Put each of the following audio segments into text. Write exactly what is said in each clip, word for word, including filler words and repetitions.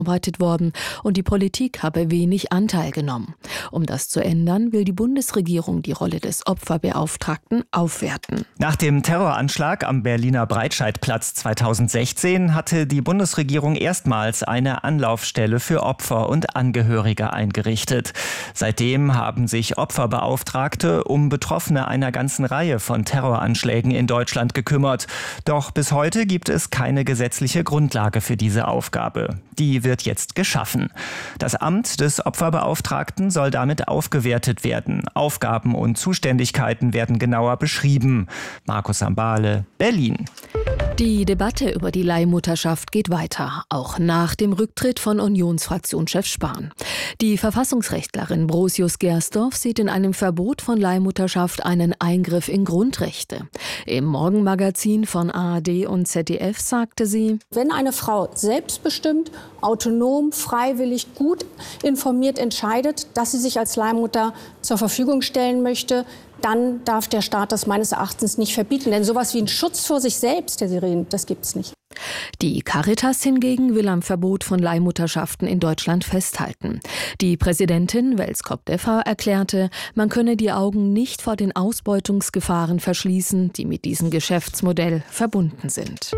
bearbeitet worden und die Politik habe wenig Anteil genommen. Um das zu ändern, will die Bundesregierung die Rolle des Opferbeauftragten aufwerten. Nach dem Terroranschlag am Berliner Breitscheidplatz zweitausendsechzehn hatte die Bundesregierung erstmals eine Anlaufstelle für Opfer und Angehörige eingerichtet. Seitdem haben sich Opferbeauftragte um Betroffene einer ganzen Reihe von Terroranschlägen in Deutschland gekümmert. Doch bis heute gibt es keine gesetzliche Grundlage für diese Aufgabe. Die wird jetzt geschaffen. Das Amt des Opferbeauftragten soll damit aufgewertet werden. Aufgaben und Zuständigkeiten werden genauer beschrieben. Markus Sambale, Berlin. Die Debatte über die Leihmutterschaft geht weiter, auch nach dem Rücktritt von Unionsfraktionschef Spahn. Die Verfassungsrechtlerin Brosius Gersdorf sieht in einem Verbot von Leihmutterschaft einen Eingriff in Grundrechte. Im Morgenmagazin von A R D und Z D F sagte sie: Wenn eine Frau selbstbestimmt, autonom, freiwillig, gut informiert entscheidet, dass sie sich als Leihmutter zur Verfügung stellen möchte, dann darf der Staat das meines Erachtens nicht verbieten. Denn sowas wie ein Schutz vor sich selbst, der Sie reden, das gibt es nicht. Die Caritas hingegen will am Verbot von Leihmutterschaften in Deutschland festhalten. Die Präsidentin Welskop-Defa erklärte, man könne die Augen nicht vor den Ausbeutungsgefahren verschließen, die mit diesem Geschäftsmodell verbunden sind.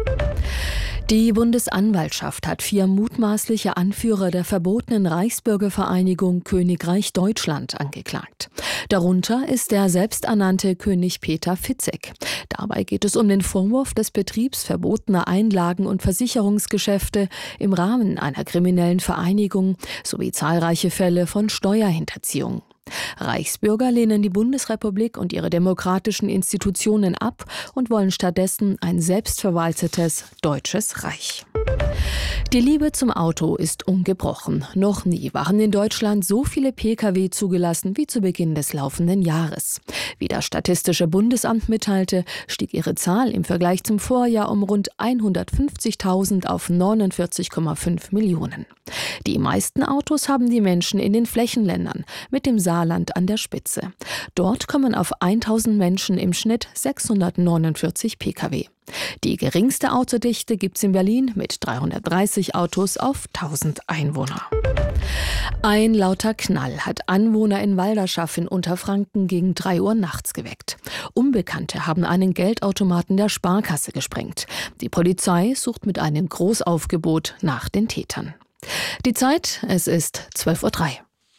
Die Bundesanwaltschaft hat vier mutmaßliche Anführer der verbotenen Reichsbürgervereinigung Königreich Deutschland angeklagt. Darunter ist der selbsternannte König Peter Fitzek. Dabei geht es um den Vorwurf des Betriebs verbotener Einlagen- und Versicherungsgeschäfte im Rahmen einer kriminellen Vereinigung sowie zahlreiche Fälle von Steuerhinterziehung. Reichsbürger lehnen die Bundesrepublik und ihre demokratischen Institutionen ab und wollen stattdessen ein selbstverwaltetes deutsches Reich. Die Liebe zum Auto ist ungebrochen. Noch nie waren in Deutschland so viele Pkw zugelassen wie zu Beginn des laufenden Jahres. Wie das Statistische Bundesamt mitteilte, stieg ihre Zahl im Vergleich zum Vorjahr um rund hundertfünfzigtausend auf neunundvierzig Komma fünf Millionen. Die meisten Autos haben die Menschen in den Flächenländern, mit dem Saarland an der Spitze. Dort kommen auf tausend Menschen im Schnitt sechshundertneunundvierzig Pkw. Die geringste Autodichte gibt's in Berlin mit dreihundertdreißig Autos auf tausend Einwohner. Ein lauter Knall hat Anwohner in Walderschaff in Unterfranken gegen drei Uhr nachts geweckt. Unbekannte haben einen Geldautomaten der Sparkasse gesprengt. Die Polizei sucht mit einem Großaufgebot nach den Tätern. Die Zeit, es ist zwölf Uhr drei.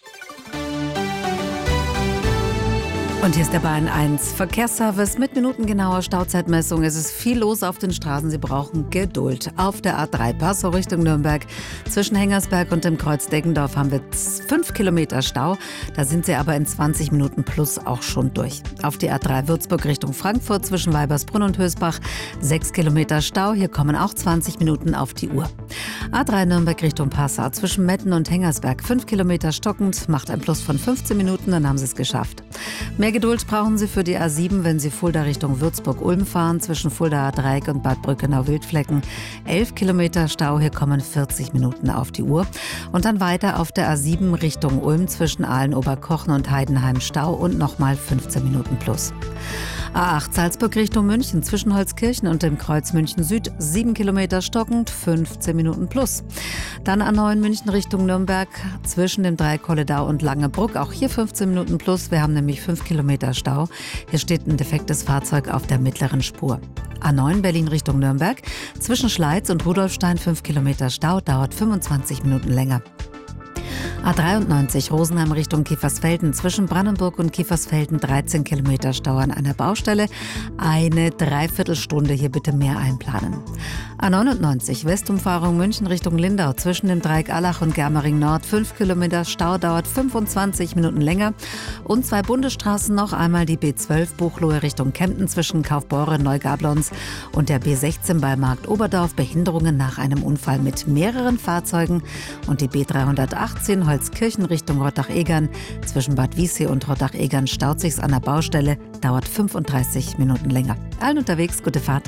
Und hier ist der Bayern eins Verkehrsservice mit minutengenauer Stauzeitmessung. Es ist viel los auf den Straßen. Sie brauchen Geduld. Auf der A drei Passau Richtung Nürnberg zwischen Hengersberg und dem Kreuz Deggendorf haben wir fünf Kilometer Stau. Da sind Sie aber in zwanzig Minuten plus auch schon durch. Auf die A drei Würzburg Richtung Frankfurt zwischen Weibersbrunn und Hösbach sechs Kilometer Stau. Hier kommen auch zwanzig Minuten auf die Uhr. A drei Nürnberg Richtung Passau zwischen Metten und Hengersberg fünf Kilometer stockend, macht ein Plus von fünfzehn Minuten, dann haben Sie es geschafft. Mehr Geduld brauchen Sie für die A sieben, wenn Sie Fulda Richtung Würzburg-Ulm fahren, zwischen Fuldaer Dreieck und Bad Brückenau-Wildflecken. elf Kilometer Stau, hier kommen vierzig Minuten auf die Uhr. Und dann weiter auf der A sieben Richtung Ulm zwischen Aalen-Oberkochen und Heidenheim Stau und nochmal fünfzehn Minuten plus. A acht Salzburg Richtung München zwischen Holzkirchen und dem Kreuz München Süd sieben Kilometer stockend, fünfzehn Minuten plus. Dann A neun München Richtung Nürnberg zwischen dem Dreieck Kolledau und Langebruck, auch hier fünfzehn Minuten plus. Wir haben nämlich fünf Kilometer Stau. Hier steht ein defektes Fahrzeug auf der mittleren Spur. A neun Berlin Richtung Nürnberg zwischen Schleiz und Rudolfstein fünf Kilometer Stau, dauert fünfundzwanzig Minuten länger. A dreiundneunzig Rosenheim Richtung Kiefersfelden zwischen Brandenburg und Kiefersfelden dreizehn Kilometer Stau an einer Baustelle. Eine Dreiviertelstunde hier bitte mehr einplanen. A neunundneunzig Westumfahrung München Richtung Lindau zwischen dem Dreieck Allach und Germering Nord fünf Kilometer Stau, dauert fünfundzwanzig Minuten länger. Und zwei Bundesstraßen noch, einmal die B zwölf Buchloe Richtung Kempten zwischen Kaufbeuren, Neugablons und der B sechzehn bei Markt Oberdorf. Behinderungen nach einem Unfall mit mehreren Fahrzeugen. Und die B dreihundertachtzehn Holzkirchen Richtung Rottach-Egern zwischen Bad Wiessee und Rottach-Egern staut sich's an der Baustelle, dauert fünfunddreißig Minuten länger. Allen unterwegs, gute Fahrt.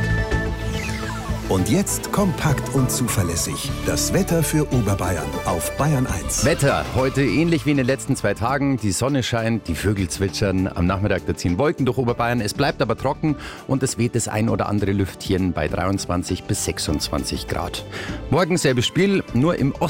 Und jetzt kompakt und zuverlässig das Wetter für Oberbayern auf Bayern eins. Wetter heute ähnlich wie in den letzten zwei Tagen. Die Sonne scheint, die Vögel zwitschern. Am Nachmittag da ziehen Wolken durch Oberbayern. Es bleibt aber trocken und es weht das ein oder andere Lüftchen bei dreiundzwanzig bis sechsundzwanzig Grad. Morgen selbes Spiel, nur im Osten.